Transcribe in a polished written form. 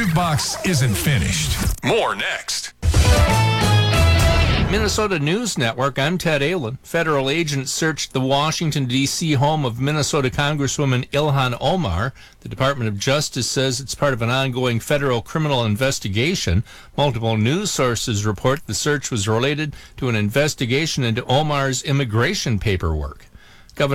Jukebox isn't finished. More next. Minnesota News Network, I'm Ted Allen. Federal agents searched the Washington, D.C. home of Minnesota Congresswoman Ilhan Omar. The Department of Justice says it's part of an ongoing federal criminal investigation. Multiple news sources report the search was related to an investigation into Omar's immigration paperwork.